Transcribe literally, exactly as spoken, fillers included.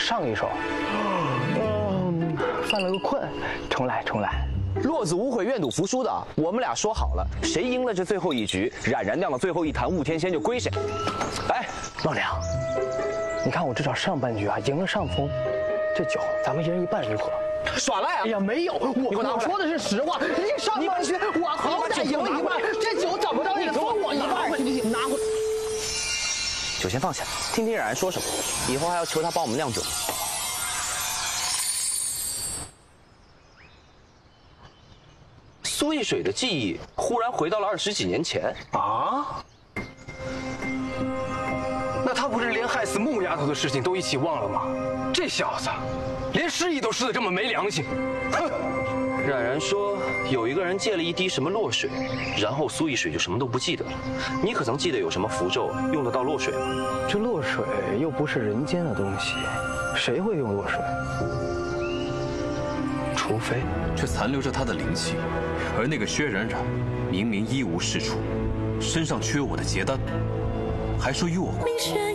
上一手，嗯，犯了个困，重来，重来。 落子无悔，愿赌服输的啊！我们俩说好了，谁赢了这最后一局，冉冉酿的最后一坛雾天仙就归谁。来， 老梁，你看我至少上半局啊赢了上风，这酒咱们一人一半如何？ 耍赖啊！ 哎呀，没有，我我说的是实话。你上半局我好歹赢了一半，这酒怎么着也分我一半。你拿回。 酒先放下，听听冉冉说什么。以后还要求他帮我们酿酒。苏一水的记忆忽然回到了二十几年前啊？那他不是连害死穆丫头的事情都一起忘了吗？这小子，连失忆都失得这么没良心！哼！ 冉冉说有一个人借了一滴什么落水，然后苏一水就什么都不记得了。你可曾记得有什么符咒用得到落水吗？ 这落水又不是人间的东西，谁会用落水？除非却残留着他的灵气，而那个薛冉冉明明一无是处，身上缺我的结丹，还说与我。